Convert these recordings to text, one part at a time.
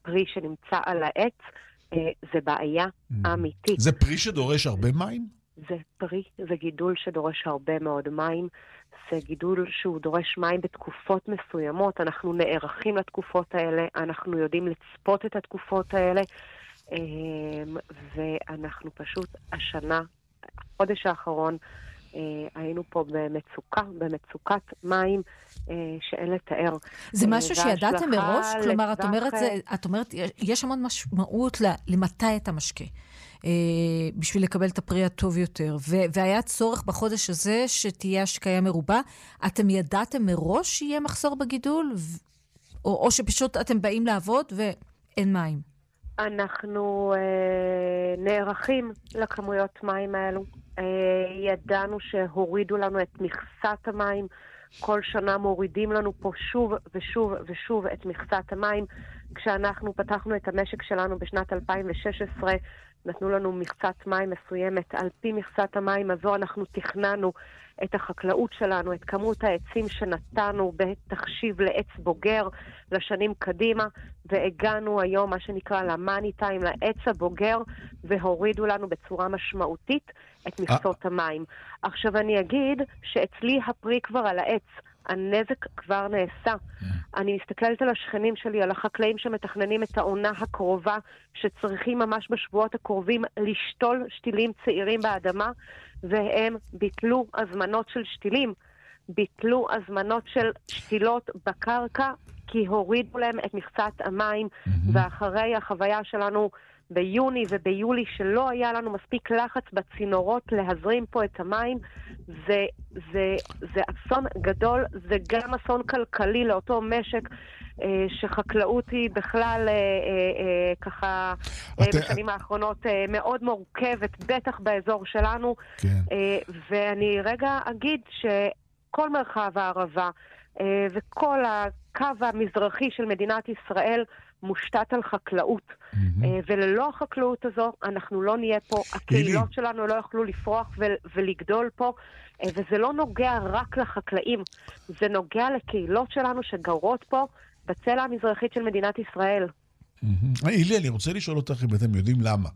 פרי שנמצא על העץ, זה בעיה אמיתית. זה פרי שדורש הרבה מים? זה פרי, זה גידול שדורש הרבה מאוד מים, זה גידול שהוא דורש מים בתקופות מסוימות, אנחנו נערכים לתקופות האלה, אנחנו יודעים לצפות את התקופות האלה, ואנחנו פשוט השנה, החודש האחרון, היינו פה במצוקת מים שאין לתאר. זה משהו שידעתם מראש? כלומר, את אומרת, יש המון משמעות למתי את המשקה, בשביל לקבל את הפרי הטוב יותר, והיה צורך בחודש הזה שתהיה השקיה מרובה. אתם ידעתם מראש שיהיה מחסור בגידול, או שפשוט אתם באים לעבוד ואין מים? אנחנו נערכים לכמויות מים האלו. ידענו שהורידו לנו את מכסת המים, כל שנה מורידים לנו פה שוב ושוב ושוב את מכסת המים. כשאנחנו פתחנו את המשק שלנו בשנת 2016, נתנו לנו מכסת מים מסוימת. על פי מכסת המים הזו אנחנו תכננו את החקלאות שלנו, את כמות העצים שנתנו בתחשיב לעץ בוגר לשנים קדימה, והגענו היום מה שנקרא למאני טיים, לעץ הבוגר, והורידו לנו בצורה משמעותית את מכסות המים. עכשיו אני אגיד שאצלי הפרי כבר על העץ, הנזק כבר נעשה. אני מסתכלת על השכנים שלי, על החקלאים שמתכננים את העונה הקרובה, שצריכים ממש בשבועות הקרובים לשתול שתילים צעירים באדמה, והם ביטלו הזמנות של שתילים, ביטלו הזמנות של שתילות בקרקע, כי הורידו להם את מכסת המים, ואחרי החוויה שלנו ביוני וביולי, שלא היה לנו מספיק לחץ בצינורות להזרים פה את המים, זה אסון גדול, זה גם אסון כלכלי לאותו משק, שחקלאות היא בכלל ככה בשנים האחרונות מאוד מורכבת, בטח באזור שלנו. ואני רגע אגיד שכל מרחב הערבה וכל הקו המזרחי של מדינת ישראל מושתת על חקלאות, וללא החקלאות הזו אנחנו לא נהיה פה, הקהילות שלנו לא יוכלו לפרוח ולגדול פה, וזה לא נוגע רק לחקלאים, זה נוגע לקהילות שלנו שגרות פה בצלע המזרחית של מדינת ישראל. אילי, אני רוצה לשאול אותך אם אתם יודעים למה.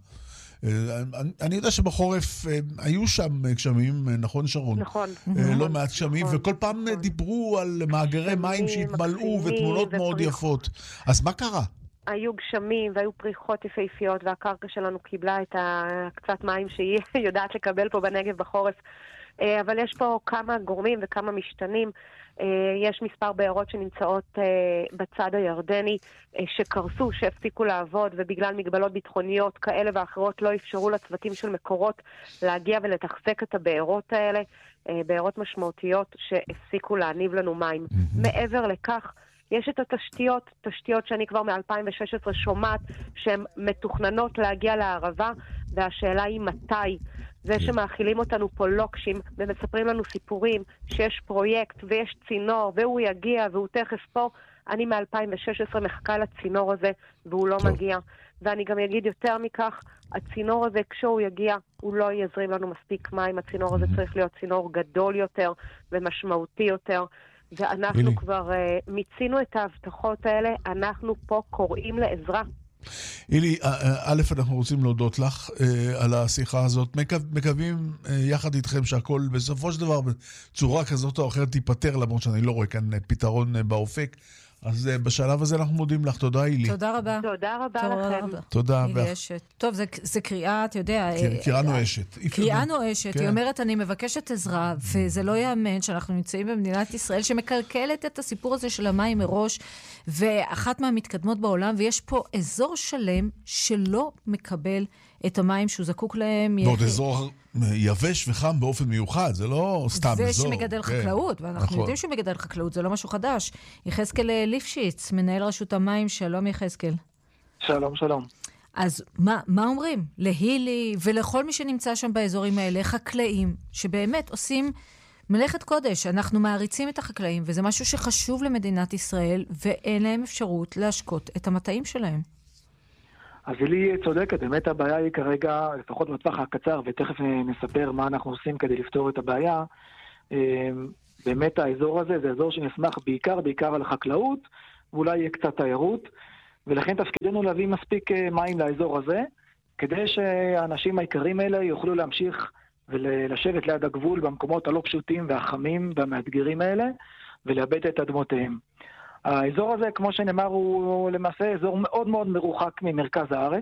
אני יודע שבחורף היו שם גשמים, נכון שרון? נכון. לא מעט גשמים, וכל פעם דיברו על מאגרי מים שהתמלאו ותמונות מאוד יפות. אז מה קרה? היו גשמים והיו פריחות יפהפיות, והקרקע שלנו קיבלה את קצת מים שהיא יודעת לקבל פה בנגב בחורף. אבל יש פה כמה גורמים וכמה משתנים. יש מספר בארות שנמצאות בצד הירדני שקרסו, שהפסיקו לעבוד, ובגלל מגבלות ביטחוניות כאלה ואחרות לא אפשרו לצוותים של מקורות להגיע ולתחזק את הבארות האלה, בארות משמעותיות שהפסיקו להניב לנו מים. מעבר לכך, יש את התשתיות, תשתיות שאני כבר מ-2016 שומעת שהן מתוכננות להגיע לערבה, והשאלה היא מתי. זה שמאכילים אותנו פה לוקשים ומספרים לנו סיפורים שיש פרויקט ויש צינור והוא יגיע והוא תכף פה, אני מ-2016 מחכה לצינור הזה והוא לא מגיע. ואני גם אגיד יותר מכך, הצינור הזה כשהוא יגיע הוא לא יזרים לנו מספיק מים, הצינור הזה צריך להיות צינור גדול יותר ומשמעותי יותר, ואנחנו כבר מיצינו את ההבטחות האלה, אנחנו פה קוראים לעזרה. אילי, א', אנחנו רוצים להודות לך על השיחה הזאת, מקווים יחד איתכם שהכל בסופו של דבר בצורה כזאת או אחרת תיפטר, למרות שאני לא רואה כאן פתרון באופק. אז בשלב הזה אנחנו מודים לך. תודה, אילי. תודה רבה. תודה רבה לכם. תודה. אילי אשת. טוב, זה קריאה, אתה יודע. קריאה נואשת. קריאה נואשת. היא אומרת, אני מבקשת עזרה, וזה לא יאמן שאנחנו נמצאים במדינת ישראל, שמקלקלת את הסיפור הזה של המים מראש, ואחת מהמתקדמות בעולם, ויש פה אזור שלם שלא מקבל את המים שהוא זקוק להם. ועוד אזור יבש וחם באופן מיוחד, זה לא סתם אזור. ושמגדל חקלאות, ואנחנו יודעים שהוא מגדל חקלאות, זה לא משהו חדש. יחזקאל ליפשיץ, מנהל רשות המים, שלום יחזקאל. שלום, שלום. אז מה אומרים? להילי ולכל מי שנמצא שם באזורים האלה, חקלאים, שבאמת עושים מלאכת קודש. אנחנו מעריצים את החקלאים, וזה משהו שחשוב למדינת ישראל, ואין להם אפשרות להשקות את המטעים שלהם. אז לי צודקת, באמת הבעיה היא כרגע, לפחות בטווח הקצר, ותכף נספר מה אנחנו עושים כדי לפתור את הבעיה. באמת האזור הזה זה אזור שנשמח בעיקר על החקלאות, ואולי יהיה קצת תיירות, ולכן תפקידנו להביא מספיק מים לאזור הזה, כדי שהאנשים העיקרים האלה יוכלו להמשיך ולשבת ליד הגבול במקומות הלא פשוטים והחמים והמאתגרים האלה, ולאבד את אדמותיהם. האזור הזה, כמו שנאמר, הוא למעשה אזור מאוד מאוד מרוחק ממרכז הארץ,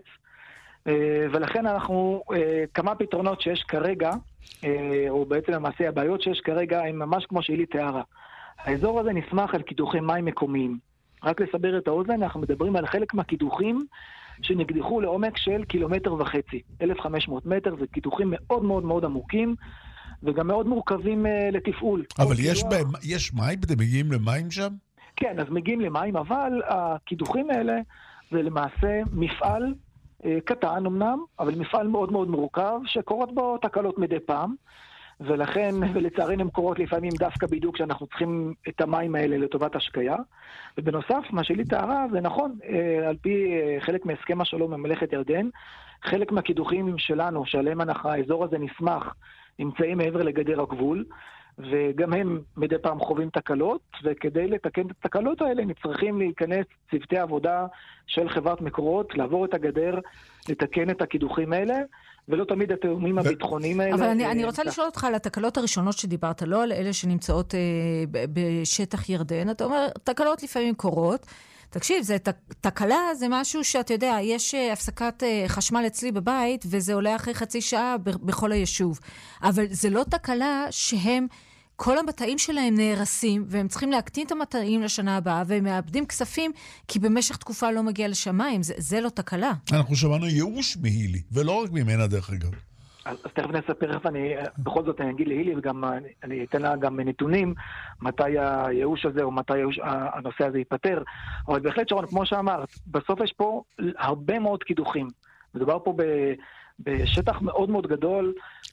ולכן אנחנו, כמה פתרונות שיש כרגע, או בעצם למעשה הבעיות שיש כרגע, הם ממש כמו שאילי תיארה. האזור הזה נסמך על קידוחי מים מקומיים. רק לסבר את האוזן, אנחנו מדברים על חלק מהקידוחים שנקדחו לעומק של 1.5 קילומטר, 1,500 מטר, זה קידוחים מאוד מאוד מאוד עמוקים, וגם מאוד מורכבים לתפעול. אבל יש מים? אתם מגיעים למים שם? כן, אז מגיעים למים, אבל הקידוחים האלה זה למעשה מפעל קטן אמנם, אבל מפעל מאוד מאוד מורכב, שקורות בו תקלות מדי פעם, ולכן, ולצערנו הם קורות לפעמים דווקא בדיוק שאנחנו צריכים את המים האלה לטובת השקיה. ובנוסף, מה שלי תארה זה נכון, על פי חלק מהסכם השלום ממלכת ירדן, חלק מהקידוחים שלנו, שעליהם האזור הזה נשמח, נמצאים מעבר לגדר הגבול, וגם הם מדי פעם חווים תקלות, וכדי לתקן את התקלות האלה נצטרכים להיכנס צוותי עבודה של חברת מקורות, לעבור את הגדר, לתקן את הקידוחים האלה, ולא תמיד התאומים הביטחוניים האלה. אבל אני רוצה לשאול אותך על התקלות הראשונות שדיברת, לא על אלה שנמצאות בשטח ירדן. אתה אומר, תקלות לפעמים קורות. תקשיב, תקלה זה משהו שאתה יודע, יש הפסקת חשמל אצלי בבית, וזה עולה אחרי חצי שעה בכל היישוב. אבל זה לא תקלה שהם, כל המטעים שלהם נהרסים, והם צריכים להקטין את המטעים לשנה הבאה, והם מאבדים כספים, כי במשך תקופה לא מגיע לשמיים. זה לא תקלה. אנחנו שמענו ייאוש מהילי, ולא רק ממנה דרך אגב. אז תכף נספר איך בכל זאת אני אגיד להילי, וגם אני אתן לה גם נתונים, מתי הייאוש הזה, או מתי הנושא הזה ייפטר. אבל בהחלט שרון, כמו שאמרת, בסוף יש פה הרבה מאוד קידוחים. מדובר פה בשטח מאוד מאוד גדול,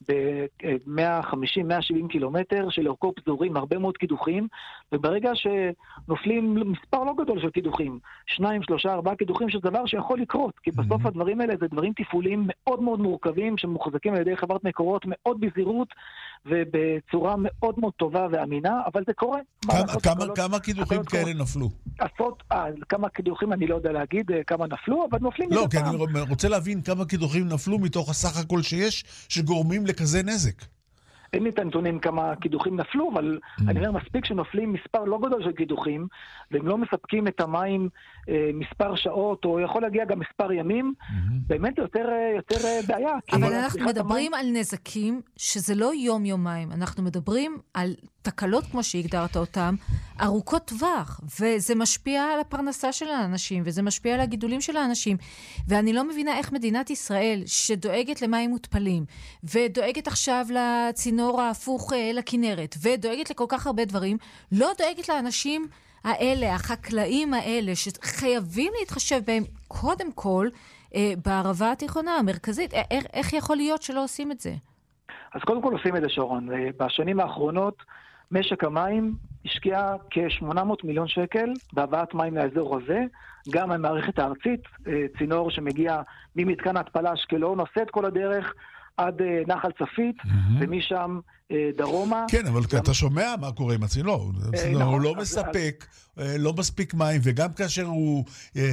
ב-150-170 קילומטר, שלאורכו פזורים הרבה מאוד קידוחים, וברגע שנופלים מספר לא גדול של קידוחים, 2, 3, 4 קידוחים, שזה דבר שיכול לקרות, כי בסוף הדברים האלה זה דברים תפעוליים מאוד מאוד מורכבים, שמוחזקים על ידי חברת מקורות מאוד בזהירות, ובצורה מאוד מאוד טובה ואמינה, אבל זה קורה. כמה קידוחים כאלה נפלו? כמה קידוחים אני לא יודע להגיד כמה נפלו, אבל נופלים מדי פעם. לא, כי אני רוצה להבין כמה קידוחים נפלו מתוך הסך הכל שיש, שגורמים לכזה נזק. אין לי את הנתונים כמה קידוחים נפלו, אבל אני אומר מספיק שנופלים מספר לא גדול של קידוחים, והם לא מספקים את המים מספר שעות, או יכול להגיע גם מספר ימים, באמת יותר בעיה. אבל אנחנו מדברים על נזקים שזה לא יום-יומיים, אנחנו מדברים על תקלות, כמו שהגדרת אותם, ארוכות טווח, וזה משפיע על הפרנסה של האנשים, וזה משפיע על הגידולים של האנשים, ואני לא מבינה איך מדינת ישראל, שדואגת למים מותפלים, ודואגת עכשיו לצינור ההפוך לכנרת, ודואגת לכל כך הרבה דברים, לא דואגת לאנשים האלה, החקלאים האלה, שחייבים להתחשב בהם קודם כל, בערבה התיכונה המרכזית. איך יכול להיות שלא עושים את זה? אז קודם כל עושים את זה, שרון. בשנים האחרונות, משק המים השקיע כ-800 מיליון שקל בהבאת מים לאזור הזה, גם המערכת הארצית, צינור שמגיע ממתקן ההתפלה אשקלון, עושה את כל הדרך עד נחל צפית, ומשם דרומה. כן, אבל אתה שומע מה קורה עם הצינור. הוא לא מספק, לא מספיק מים, וגם כאשר הוא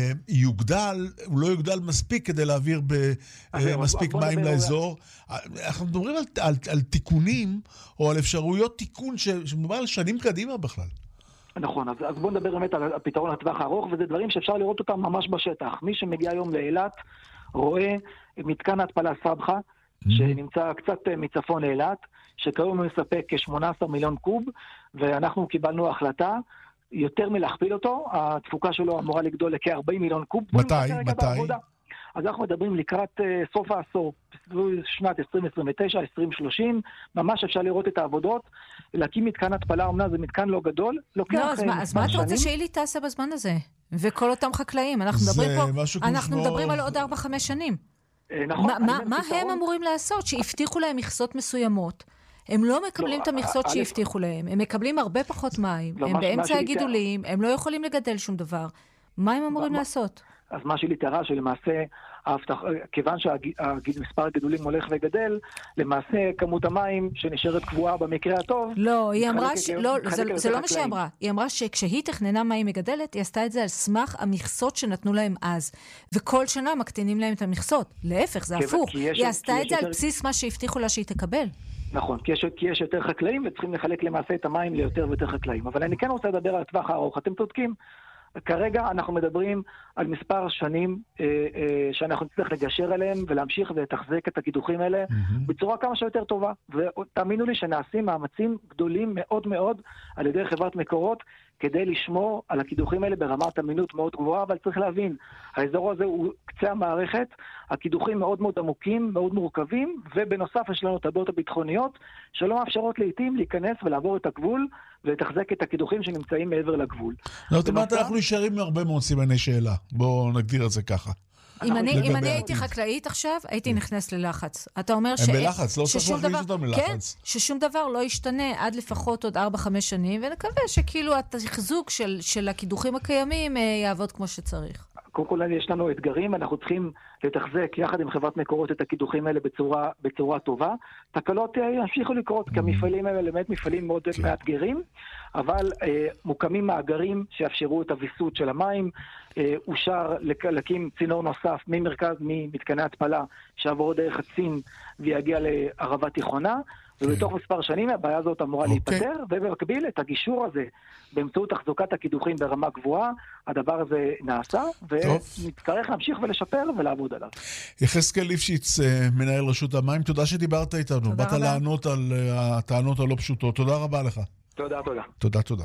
יוגדל, הוא לא יוגדל מספיק כדי להעביר מספיק מים לאזור. אנחנו מדברים על תיקונים, או על אפשרויות תיקון, שמדובר על שנים קדימה בכלל. נכון, אז בואו נדבר באמת על הפתרון לטווח הארוך, וזה דברים שאפשר לראות אותם ממש בשטח. מי שמגיע היום לאילת, רואה מתקן ההתפלה סבחה, שנמצא קצת מצפון לאילת, שכיום מספק כ-18 מיליון קוב, ואנחנו קיבלנו החלטה יותר מלהכפיל אותו, התפוקה שלו אמורה לגדול לכ-40 מיליון קוב. מתי? אז אנחנו מדברים לקראת סוף העשור, שנת 2029, 2030, ממש אפשר לראות את העבודות, להקים מתקן התפלה, אומנם זה מתקן לא גדול, לא, אז מה אתה רוצה שאילי תעשה בזמן הזה? וכל אותם חקלאים, אנחנו מדברים על עוד 4-5 שנים. מה הם אמורים לעשות? שהבטיחו להם מכסות מסוימות. הם לא מקבלים את המכסות שהבטיחו להם. הם מקבלים הרבה פחות מים. הם באמצע הגידולים. הם לא יכולים לגדל שום דבר. מה הם אמורים לעשות? אז מה שלי תראה שלמעשה, כיוון שמספר הגידולים הולך וגדל, למעשה כמות המים שנשארת קבועה במקרה הטוב. לא, היא אמרה זה לא מה שהיא אמרה. היא אמרה שכשהיא תכננה מים מגדלת, היא עשתה את זה על סמך המכסות שנתנו להם אז. וכל שנה מקטינים להם את המכסות. להפך, זה הפוך. היא עשתה את זה על בסיס מה שהבטיחו לה שהיא תקבל. נכון, כי יש יותר חקלאים וצריכים לחלק למעשה את המים ליותר ויותר חקלאים. אבל אני כן רוצה לדבר על הטווח הארוך. אתם צודקים. כרגע אנחנו מדברים על מספר שנים שאנחנו נצטרך לגשר עליהם ולהמשיך ולתחזק את הקידוחים האלה בצורה כמה שיותר טובה. ותאמינו לי שנעשים מאמצים גדולים מאוד מאוד על ידי חברת מקורות כדי לשמור על הקידוחים האלה ברמת אמינות מאוד גבוהה, אבל צריך להבין, האזור הזה הוא קצה המערכת, הקידוחים מאוד מאוד עמוקים, מאוד מורכבים, ובנוסף יש לנו את הבעיות הביטחוניות שלא מאפשרות לעתים להיכנס ולעבור את הגבול ולתחזק את הקידוחים שנמצאים מעבר לגבול. לא, תמרת, אנחנו נשארים מהרבה מאוד סימני שאלה. בואו נגדיר את זה ככה. אם אני הייתי חקלאית עכשיו, הייתי נכנס ללחץ. אתה אומר הם בלחץ, לא צריך להכניס אותם ללחץ. כן, ששום דבר לא ישתנה עד לפחות עוד 4-5 שנים, ונקווה שכאילו התחזוק של הקידוחים הקיימים יעבוד כמו שצריך. קודם כל יש לנו אתגרים, אנחנו צריכים לתחזק יחד עם חברת מקורות את הקידוחים האלה בצורה טובה. תקלות ימשיכו לקרות, כי המפעלים האלה באמת מפעלים מאוד מאתגרים, אבל מוקמים מאגרים שיאפשרו את הוויסות של המים, אושר להקים צינור נוסף ממתקני התפלה שעבור דרך הצין ויגיע לערבה תיכונה, ובתוך מספר שנים הבעיה הזאת אמורה להיפטר, ובמקביל את הגישור הזה באמצעות תחזוקת הקידוחים ברמה גבוהה, הדבר הזה נעשה, ונצטרך להמשיך ולשפר ולעבוד עליו. יחזקאל ליפשיץ, מנהל רשות המים, תודה שדיברת איתנו. באת לענות על הטענות הלא פשוטות. תודה רבה לך. תודה. תודה.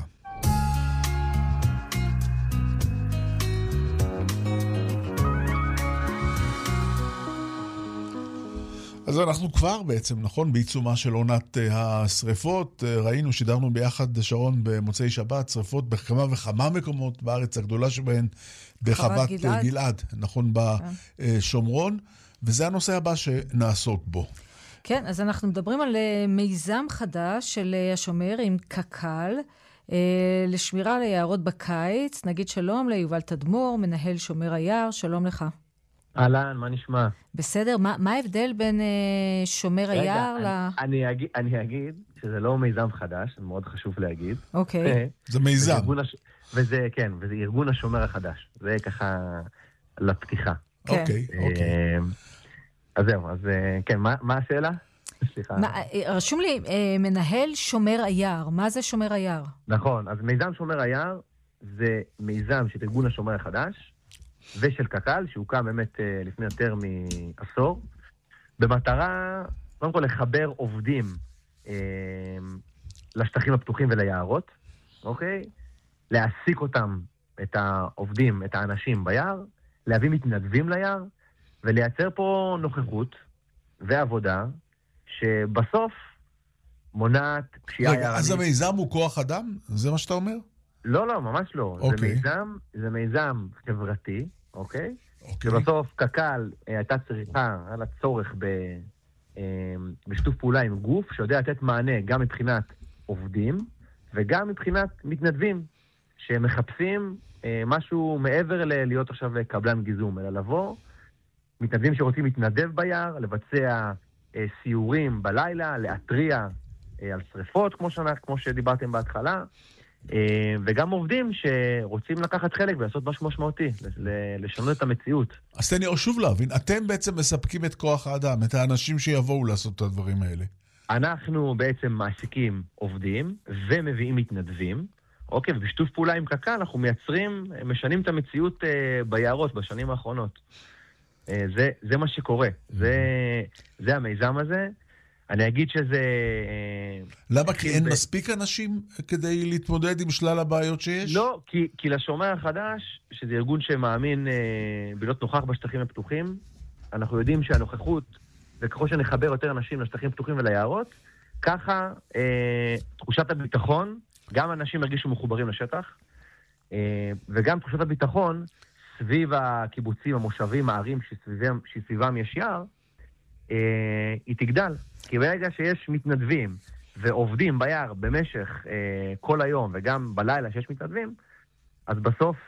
אז אנחנו כבר בעצם, נכון, בעיצומה של עונת השריפות. ראינו, שידרנו ביחד שרון במוצאי שבת, שריפות בכמה וכמה מקומות בארץ, הגדולה שבהן בחוות גלעד, נכון, בשומרון, וזה הנושא הבא שנעסוק בו. כן, אז אנחנו מדברים על מיזם חדש של השומר עם קק"ל, לשמירה על היערות בקיץ. נגיד שלום ליובל תדמור, מנהל שומר היער, שלום לך. אהלן, מה נשמע? בסדר, מה ההבדל בין שומר היער ל... אני אגיד שזה לא מיזם חדש, זה מאוד חשוב להגיד. אוקיי. זה מיזם. וזה, כן, וזה ארגון השומר החדש. זה ככה לפתיחה. אוקיי. אז זהו, אז כן, מה השאלה? סליחה. רשום לי, מנהל שומר היער. מה זה שומר היער? נכון, אז מיזם שומר היער זה מיזם של ארגון השומר החדש, ושל קק"ל, שהוקם באמת לפני יותר מעשור, במטרה, קודם כל, לחבר עובדים לשטחים הפתוחים וליערות, אוקיי? להעסיק אותם, את העובדים, את האנשים ביער, להביא מתנדבים ליער, ולייצר פה נוכחות ועבודה, שבסוף מונעת פשיעה יערנית. רגע, אז המיזם הוא כוח אדם? זה מה שאתה אומר? לא, ממש לא. זה מיזם חברתי, אוקיי? שבסוף קק"ל הייתה צריכה על הצורך בשיתוף פעולה עם גוף שיודע לתת מענה גם מבחינת עובדים וגם מבחינת מתנדבים שמחפשים משהו מעבר להיות עכשיו קבלן גיזום, אלא לבוא, מתנדבים שרוצים להתנדב ביער, לבצע סיורים בלילה, להתריע על שריפות כמו שדיברתם בהתחלה, וגם עובדים שרוצים לקחת חלק ולעשות משהו משמעותי, לשנות את המציאות. אז תן לי שוב להבין, אתם בעצם מספקים את כוח האדם, את האנשים שיבואו לעשות את הדברים האלה. אנחנו בעצם מעסיקים עובדים ומביאים מתנדבים, אוקיי, ובשיתוף פעולה עם קק"ל אנחנו משנים את המציאות ביערות בשנים האחרונות. זה מה שקורה, זה המיזם הזה. אני אגיד שזה... למה? כי אין מספיק אנשים כדי להתמודד עם שלל הבעיות שיש? לא, כי לשומר החדש, שזה ארגון שמאמין בלהיות נוכח בשטחים הפתוחים, אנחנו יודעים שהנוכחות, וככל שנחבר יותר אנשים לשטחים פתוחים וליערות, ככה תחושת הביטחון, גם אנשים הרגישו מחוברים לשטח, וגם תחושת הביטחון סביב הקיבוצים, המושבים, הערים שסביבם יש יער, היא תגדל. כי ברגע שיש מתנדבים ועובדים ביער במשך כל היום, וגם בלילה שיש מתנדבים, אז בסוף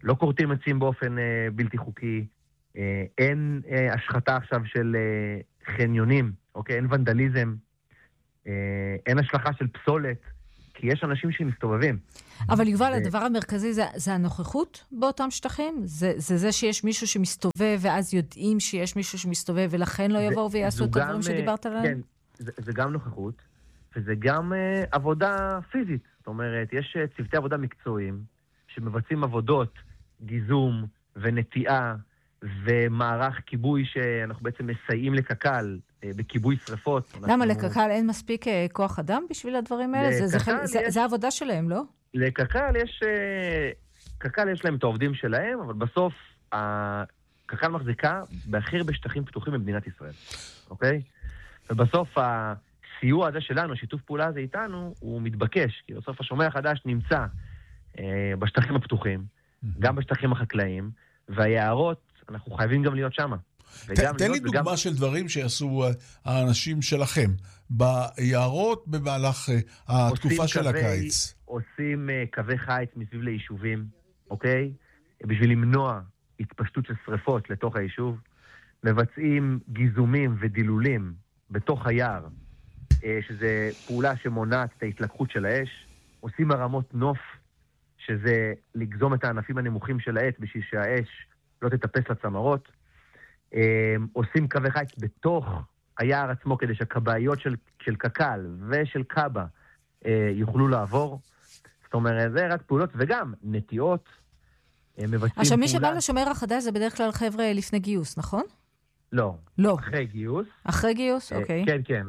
לא קורטים עצים באופן בלתי חוקי, אין השחתה עכשיו של חניונים, אוקיי? אין ונדליזם, אין השלכה של פסולת, כי יש אנשים שמסתובבים. אבל יובל, הדבר המרכזי זה הנוכחות באותם שטחים? זה שיש מישהו שמסתובב, ואז יודעים שיש מישהו שמסתובב, ולכן לא יבואו ויעשו את הדברים שדיברת עליהם? כן, זה גם נוכחות, וזה גם עבודה פיזית. זאת אומרת, יש צוותי עבודה מקצועיים, שמבצעים עבודות, גיזום ונטיעה, ומערך כיבוי שאנחנו בעצם מסייעים לקקל בכיבוי שרפות. למה לקקל אין מספיק כוח אדם בשביל הדברים האלה? זה העבודה שלהם, לא? לקקל יש להם את העובדים שלהם, אבל בסוף קקל מחזיקה בהכי הרבה שטחים פתוחים במדינת ישראל, אוקיי? ובסוף הסיוע הזה שלנו, שיתוף פעולה הזה איתנו, הוא מתבקש, כי בסוף השומר החדש נמצא בשטחים הפתוחים, גם בשטחים החקלאיים, והיערות, אנחנו חייבים גם להיות שם. תן לי דוגמה של דברים שיעשו האנשים שלכם ביערות במהלך התקופה של הקיץ. עושים קווי חיץ מסביב ליישובים, אוקיי? בשביל למנוע התפשטות של שריפות לתוך היישוב. מבצעים גיזומים ודילולים בתוך היער, שזה פעולה שמונעת את ההתלקחות של האש. עושים הרמות נוף, שזה לגזום את הענפים הנמוכים של העץ בשביל שהאש לא תטפס לצמרות. עושים קווי חיץ בתוך היער עצמו כדי שהקבעיות של קקל ושל קבע יוכלו לעבור. זאת אומרת, זה רק פעולות, וגם נטיעות, מבצעים פעולה. עכשיו, מי שבא לשומר החדש זה בדרך כלל חבר'ה לפני גיוס, נכון? לא. לא. אחרי גיוס. אחרי גיוס? אוקיי. כן, כן.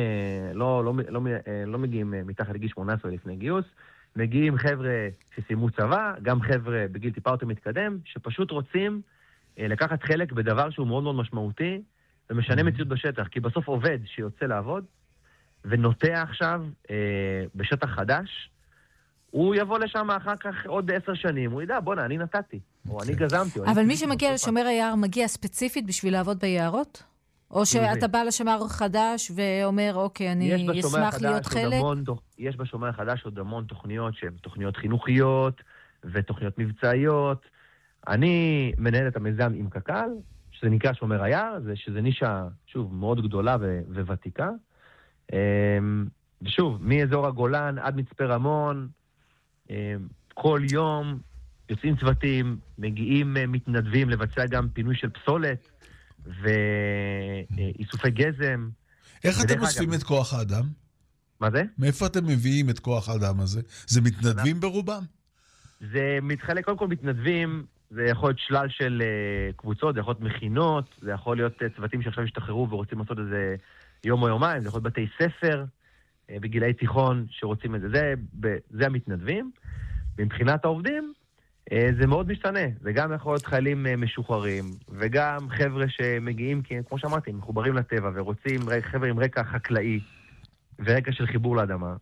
לא מגיעים מתחת לגיל 18 לפני גיוס. מגיעים חבר'ה שסיימו צבא, גם חבר'ה בגיל טיפה יותר מתקדם, שפשוט רוצים לקחת חלק בדבר שהוא מאוד מאוד משמעותי, ומשנה מציאות בשטח, כי בסוף עובד שיוצא לעבוד, ונוטע עכשיו בשטח חדש, הוא יבוא לשם אחר כך עוד 10 שנים, הוא ידע, בונה, אני נתתי, או אני גזמתי. אבל מי שמגיע לשומר היער מגיע ספציפית בשביל לעבוד ביערות? או שאתה בא לשומר חדש ואומר, אוקיי, אני אשמח להיות חלק? יש בשומר החדש עוד המון תוכניות שהן תוכניות חינוכיות ותוכניות מבצעיות. אני מנהל את המיזם עם קקל, שזה נקרא שומר היער, שזה נישה, שוב, מאוד גדולה וותיקה. ושוב, מאזור הגולן עד מצפה רמון, כל יום יוצאים צוותים, מגיעים מתנדבים לבצע גם פינוי של פסולת, ואיסופי גזם. איך אתם אוספים את כוח האדם? מה זה? מאיפה אתם מביאים את כוח האדם הזה? זה מתנדבים ברובם? זה מתחלק, קודם כל מתנדבים, זה יכול להיות שלל של קבוצות, זה יכול להיות מכינות, זה יכול להיות צוותים שעכשיו השתחררו ורוצים לעשות איזה יום או יומיים, זה יכול להיות בתי ספר בגילאי תיכון שרוצים את זה. זה המתנדבים. מבחינת העובדים, זה מאוד משתנה. זה גם יכול להיות חיילים משוחררים, וגם חבר'ה שמגיעים, כי כמו שאמרתי, מחוברים לטבע, ורוצים חבר'ה עם רקע חקלאי, ורקע של חיבור לאדמה.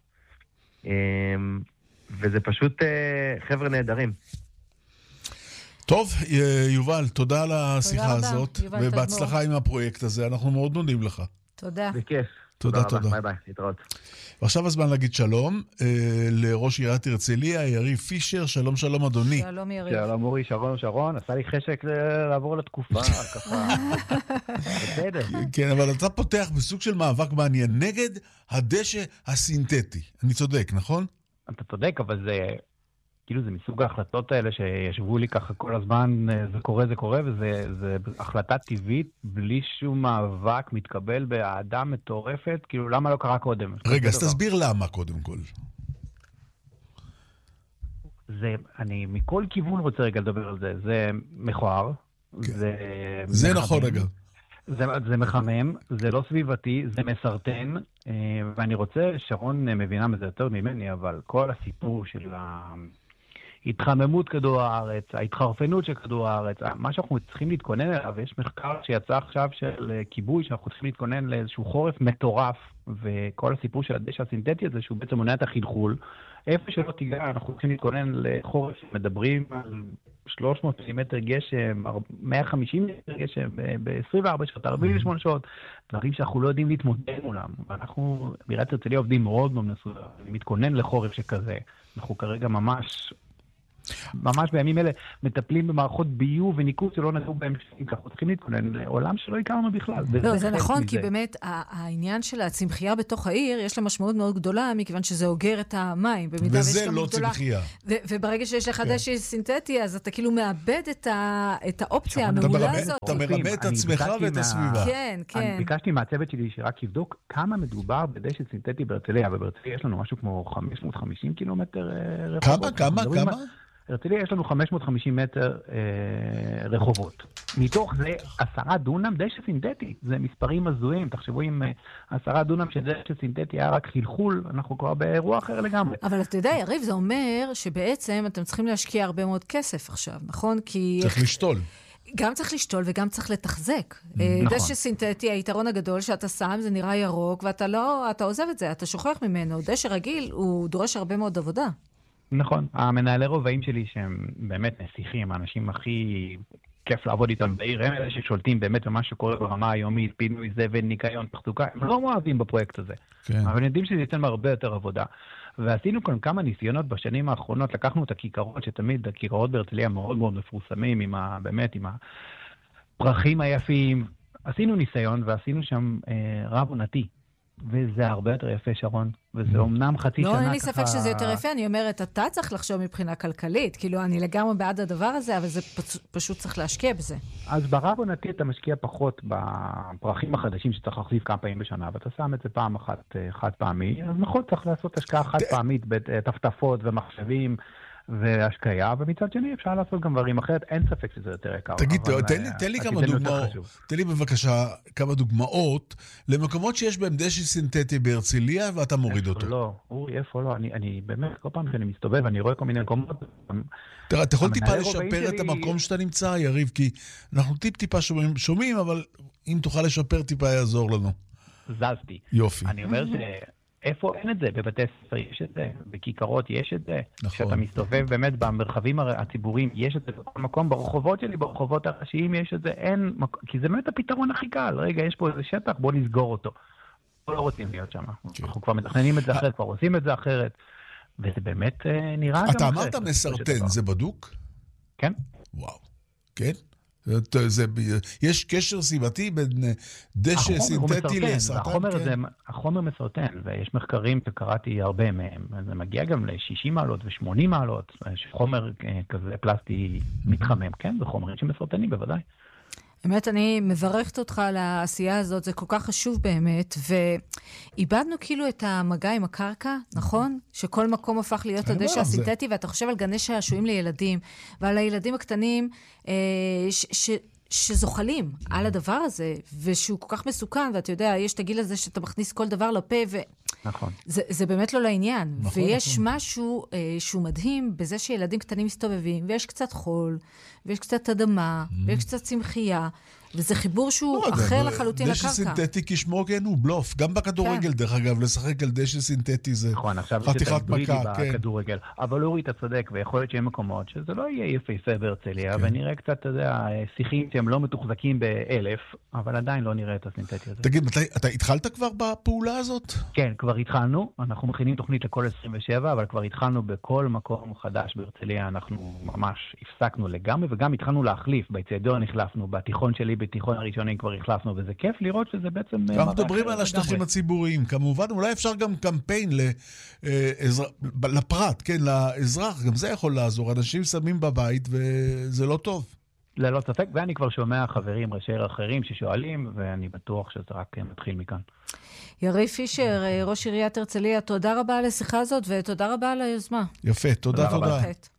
וזה פשוט חבר'ה נהדרים. טוב, יובל, תודה על השיחה הזאת, ובהצלחה עם הפרויקט הזה. אנחנו מאוד מודים לך. תודה. בכיף. תודה, תודה. ביי ביי, להתראות. ועכשיו הזמן להגיד שלום לראש עיריית הרצליה, יריב פישר. שלום, שלום, אדוני. שלום, יריב. שלום, אורי, שרון. עשה לי חשק לעבור לתקופה, ככה. בסדר. כן, אבל אתה פותח בסוג של מאבק מעניין נגד הדשא הסינתטי. אני צודק, נכון? אתה צודק, אבל זה... כאילו זה מסוג ההחלטות האלה שישבו לי ככה כל הזמן, זה קורה, וזה החלטה טבעית, בלי שום מאבק, מתקבל באדם מטורפת, כאילו למה לא קרה קודם? רגע, אז תסביר למה קודם כל. אני מכל כיוון רוצה רגע לדבר על זה, זה מכוער, זה נכון אגב. זה מחמם, זה לא סביבתי, זה מסרטן, ואני רוצה, שרון מבינה מזה יותר ממני, אבל כל הסיפור של ההתחממות כדור הארץ, ההתחרפנות של כדור הארץ, מה שאנחנו צריכים להתכונן אליו, ויש מחקר שיצא עכשיו של כיבוי, שאנחנו צריכים להתכונן לאיזשהו חורף מטורף, וכל הסיפור של הדשא הסינתטי הזה, שהוא בעצם מונע את החלחול, איפה שלא תיגע, אנחנו צריכים להתכונן לחורף, מדברים על 300 מילימטר גשם, 150 מילימטר גשם, ב-24 שעות, 48 שעות, דברים שאנחנו לא יודעים להתמודד מולם. ואנחנו, בעיריית הרצליה עובדים מאוד מאוד מסודר, אני מתכונן לחורף שכזה. אנחנו כרגע ממש ממש בימים אלה מטפלים במערכות ביוב וניקוז שלא נגעו בהם, אנחנו צריכים להתכונן לעולם שלא הכרנו בכלל. לא, זה נכון, כי באמת העניין של הצמחייה בתוך העיר, יש לה משמעות מאוד גדולה, מכיוון שזה אוגר את המים. וזה לא צמחייה. וברגע שיש לך דשא סינתטי, אז אתה כאילו מאבד את האופציה המעולה הזאת. אתה מרמה את עצמך ואת הסביבה. כן, כן. אני ביקשתי מהצוות שלי שרק יבדוק כמה מדובר בדשא סינתטי בהרצליה, ובהרצליה יש לנו משהו כמו 550 קילומטר רחובות. כמה? בהרצליה יש לנו 550 מטר רחובות. מתוך זה 10 דונם דשא סינתטי. זה מספרים הזויים. תחשבו אם 10 דונם של דשא סינתטי היה רק חלחול, אנחנו כבר באירוע אחר לגמרי. אבל אתה יודע, יריב, זה אומר שבעצם אתם צריכים להשקיע הרבה מאוד כסף עכשיו, נכון? כי צריך לשתול. גם צריך לשתול וגם צריך לתחזק. נכון. דשא סינתטי, היתרון הגדול שאתה שם, זה נראה ירוק, ואתה לא, אתה עוזב את זה, אתה שוכח ממנו. דשא רגיל, הוא דורש הרבה מאוד עבודה. נכון. המנהלי רובעים שלי, שהם באמת נסיכים, האנשים הכי כיף לעבוד איתם בעיר, הם אלה ששולטים באמת במה שקורה ברמה היומית, פינוי זבל, ניקיון, תחזוקה, הם לא אוהבים בפרויקט הזה. כן. אבל יודעים שזה ייתן הרבה יותר עבודה. ועשינו כאן כמה ניסיונות בשנים האחרונות, לקחנו את הכיכרות, שתמיד הכיכרות בהרצליה מאוד מאוד מפורסמים, באמת עם הפרחים היפים. עשינו ניסיון ועשינו שם רב עונתי. וזה הרבה יותר יפה, שרון. וזה אומנם חצי שנה ככה... לא, אין לי ספק שזה יותר יפה. אני אומרת, אתה צריך לחשוב מבחינה כלכלית. כאילו, אני לגמרי בעד הדבר הזה, אבל זה פשוט צריך להשקיע בזה. אז ברב עונתי אתה משקיע פחות בפרחים החדשים שצריך להחליף כמה פעמים בשנה, ואתה שם את זה פעם אחת חד פעמי. אז נכון, צריך לעשות השקעה חד פעמית בטפטפות ומחשבים והשקיה, ומצד שני אפשר לעשות גם דברים אחרת, אין ספק שזה יותר יקר. תגיד, תן לי כמה דוגמאות, תן לי בבקשה כמה דוגמאות למקומות שיש בהם דשא סינתטי בהרצליה ואתה מוריד אותו. לא, אורי, איפה לא? אני באמת, כל פעם שאני מסתובב, אני רואה כל מיני מקומות. תראה, אתה יכול טיפה לשפר את המקום שאתה נמצא, יריב, כי אנחנו טיפה שומעים, אבל אם תוכל לשפר טיפה יעזור לנו. זזתי. יופי. אני אומר איפה אין את זה? בבתי ספר יש את זה, בכיכרות יש את זה. נכון. כשאתה מסתובב באמת במרחבים הציבוריים, יש את זה בכל מקום, ברחובות שלי, ברחובות הראשיים יש את זה, אין, כי זה באמת הפתרון הכי קל. רגע, יש פה איזה שטח, בוא נסגור אותו. לא רוצים להיות שם. אנחנו כבר מתכננים את זה אחרת, כבר עושים את זה אחרת, וזה באמת נראה גם אחרת. אתה אמרת מסרטן, זה בדוק? כן. וואו. כן? יש קשר סיבתי בין דשא סינתטי לסרטן? החומר מסרטן, ויש מחקרים שקראתי הרבה מהם, זה מגיע גם ל-60 מעלות ו-80 מעלות, חומר כזה פלסטי מתחמם, כן? זה חומרים שמסרטנים בוודאי. באמת, אני מברכת אותך על העשייה הזאת, זה כל כך חשוב באמת, ואיבדנו כאילו את המגע עם הקרקע, נכון? שכל מקום הפך להיות הדשא הסינתטי, ואתה חושב על גני שעשועים לילדים, ועל הילדים הקטנים שזוחלים על הדבר הזה, ושהוא כל כך מסוכן, ואתה יודע, יש את הגיל הזה שאתה מכניס כל דבר לפה, נכון. זה באמת לא לעניין. נכון, ויש נכון. משהו שהוא מדהים בזה שילדים קטנים מסתובבים, ויש קצת חול, ויש קצת אדמה, ויש קצת צמחייה, וזה חיבור שהוא אחר לחלוטין לקרקע. דשא סינתטי כשמו כן הוא בלוף. גם בכדורגל, דרך אגב, לשחק על דשא סינתטי זה חתיכת מכה. בכדורגל. אבל אורי, אתה צודק, ויכול להיות שיהיה מקומות שזה לא יהיה יפהפה בהרצליה, ונראה קצת, אתה יודע, שיחים שהם לא מתוחזקים ב-1000, אבל עדיין לא נראה את הסינתטי הזה. תגיד, אתה התחלת כבר בפעולה הזאת? כן, כבר התחלנו. אנחנו מכינים תוכנית לכל 27, אבל כבר התחלנו בכל מקום חדש בהרצליה. אנחנו ממש הפסקנו לגמרי, וגם התחלנו להחליף. באצטדיון החלפנו, בתיכון שלי, בתיכון הראשונים כבר החלפנו, וזה כיף לראות שזה בעצם... אנחנו מדברים על השטחים הציבוריים. כמובן, אולי אפשר גם קמפיין לפרט, כן, לאזרח, גם זה יכול לעזור. אנשים שמים בבית, וזה לא טוב. ללא ספק, ואני כבר שומע חברים, ראשי אחרים ששואלים, ואני בטוח שזה רק מתחיל מכאן. יריב פישר, ראש עיריית הרצליה, תודה רבה על השיחה הזאת, ותודה רבה על היוזמה. יפה, תודה.